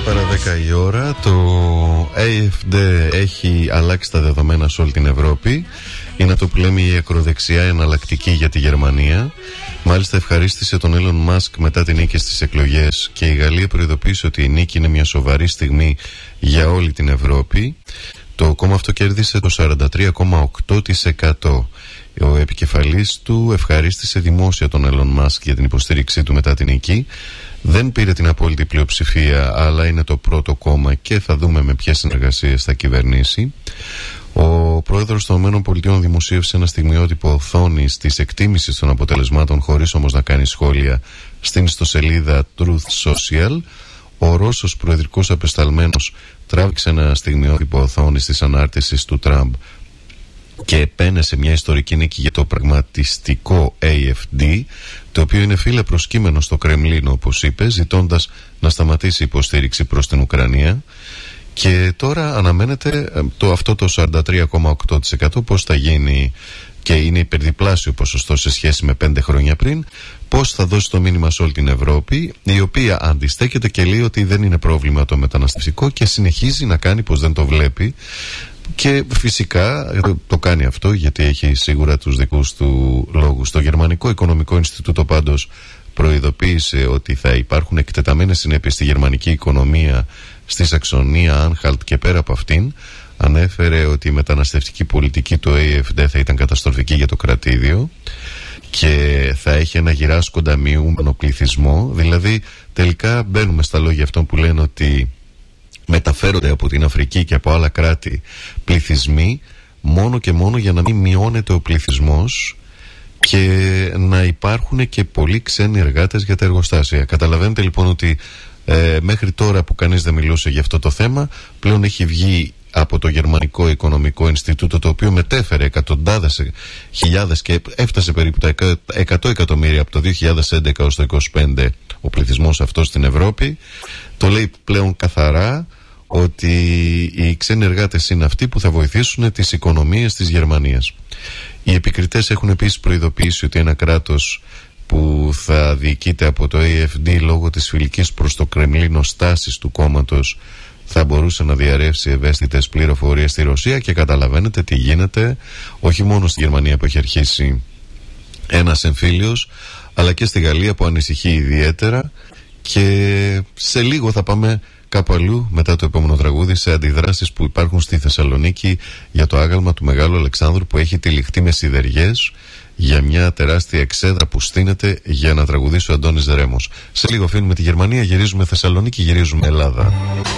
παρά 10 η ώρα. Το AfD έχει αλλάξει τα δεδομένα σε όλη την Ευρώπη. Είναι αυτό που λέμε η ακροδεξιά εναλλακτική για τη Γερμανία. Μάλιστα ευχαρίστησε τον Elon Musk μετά την νίκη στις εκλογές και η Γαλλία προειδοποίησε ότι η νίκη είναι μια σοβαρή στιγμή για όλη την Ευρώπη. Το κόμμα αυτό κέρδισε το 43,8%. Ο επικεφαλής του ευχαρίστησε δημόσια τον Elon Musk για την υποστήριξή του μετά την νίκη. Δεν πήρε την απόλυτη πλειοψηφία, αλλά είναι το πρώτο κόμμα και θα δούμε με ποιες συνεργασίες θα κυβερνήσει. Ο πρόεδρος των ΗΠΑ δημοσίευσε ένα στιγμιότυπο οθόνης της εκτίμησης των αποτελεσμάτων, χωρίς όμως να κάνει σχόλια, στην ιστοσελίδα Truth Social. Ο Ρώσος προεδρικός απεσταλμένος τράβηξε ένα στιγμιότυπο οθόνης της ανάρτησης του Τραμπ και επένεσε μια ιστορική νίκη για το πραγματιστικό AfD, το οποίο είναι φύλλα προσκύμενο στο Κρεμλίνο, όπως είπε, ζητώντας να σταματήσει η υποστήριξη προς την Ουκρανία. Και τώρα αναμένεται αυτό το 43,8% πώς θα γίνει, και είναι υπερδιπλάσιο ποσοστό σε σχέση με 5 χρόνια πριν, πώς θα δώσει το μήνυμα σε όλη την Ευρώπη, η οποία αντιστέκεται και λέει ότι δεν είναι πρόβλημα το μεταναστευτικό και συνεχίζει να κάνει πως δεν το βλέπει. Και φυσικά το κάνει αυτό γιατί έχει σίγουρα τους δικούς του λόγους. Το Γερμανικό Οικονομικό Ινστιτούτο πάντως προειδοποίησε ότι θα υπάρχουν εκτεταμένες συνέπειες στη γερμανική οικονομία, στη Σαξονία, Άνχαλτ και πέρα από αυτήν. Ανέφερε ότι η μεταναστευτική πολιτική του AfD θα ήταν καταστροφική για το κρατήδιο και θα έχει ένα γυράσκοντα μειούμενο πληθυσμό. Δηλαδή τελικά μπαίνουμε στα λόγια αυτών που λένε ότι μεταφέρονται από την Αφρική και από άλλα κράτη πληθυσμοί μόνο και μόνο για να μην μειώνεται ο πληθυσμός και να υπάρχουν και πολλοί ξένοι εργάτες για τα εργοστάσια. Καταλαβαίνετε λοιπόν ότι μέχρι τώρα που κανείς δεν μιλούσε για αυτό το θέμα, πλέον έχει βγει από το Γερμανικό Οικονομικό Ινστιτούτο, το οποίο μετέφερε εκατοντάδες χιλιάδες και έφτασε περίπου τα 100 εκατομμύρια από το 2011 ως το 2025 ο πληθυσμός αυτός στην Ευρώπη. Το λέει πλέον καθαρά ότι οι ξένοι εργάτες είναι αυτοί που θα βοηθήσουν τις οικονομίες της Γερμανίας. Οι επικριτές έχουν επίσης προειδοποιήσει ότι ένα κράτος που θα διοικείται από το AfD λόγω της φιλικής προς το Κρεμλίνο στάσης του κόμματος θα μπορούσε να διαρρεύσει ευαίσθητες πληροφορίες στη Ρωσία, και καταλαβαίνετε τι γίνεται όχι μόνο στη Γερμανία που έχει αρχίσει ένας εμφύλιος, αλλά και στη Γαλλία που ανησυχεί ιδιαίτερα. Και σε λίγο θα πάμε κάπου αλλού μετά το επόμενο τραγούδι, σε αντιδράσεις που υπάρχουν στη Θεσσαλονίκη για το άγαλμα του Μεγάλου Αλεξάνδρου που έχει τυλιχτεί με σιδεριές για μια τεράστια εξέδρα που στείνεται για να τραγουδήσει ο Αντώνης Ρέμος. Σε λίγο αφήνουμε τη Γερμανία, γυρίζουμε Θεσσαλονίκη, γυρίζουμε Ελλάδα.